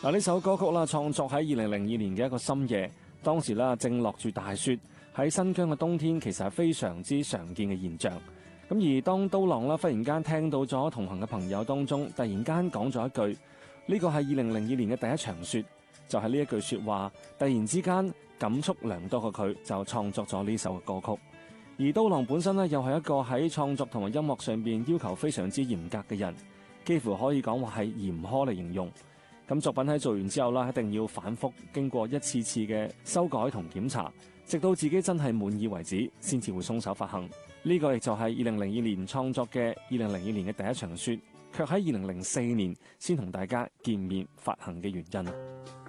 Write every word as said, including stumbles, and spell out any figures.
嗱，呢首歌曲啦，創作喺二零零二年嘅一個深夜，當時啦正落住大雪，喺新疆嘅冬天其實係非常之常見嘅現象。咁而當刀郎啦忽然間聽到咗同行嘅朋友當中，突然間講咗一句，呢個係二零零二年嘅第一場雪，就係呢一句說話，突然之間感觸良多嘅佢就創作咗呢首嘅歌曲。而刀郎本身呢，又係一個喺創作同埋音樂上邊要求非常之嚴格嘅人，幾乎可以講話係嚴苛嚟形容。咁作品喺做完之後啦，一定要反覆經過一次次嘅修改同檢查，直到自己真係滿意為止，先至會鬆手發行。呢個亦就係二零零二年創作嘅二零零二年嘅第一場雪，卻喺二零零四年先同大家見面發行嘅原因。